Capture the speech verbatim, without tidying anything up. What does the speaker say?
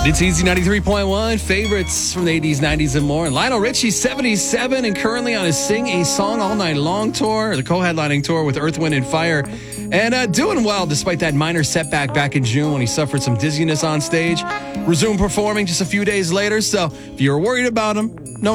It's Easy ninety-three point one, favorites from the eighties, nineties, and more. And Lionel Richie, seventy-seven, and currently on his Sing a Song All Night Long tour, the co-headlining tour with Earth, Wind, and Fire. And uh, doing well despite that minor setback back in June when he suffered some dizziness on stage. Resumed performing just a few days later. So if you're worried about him, no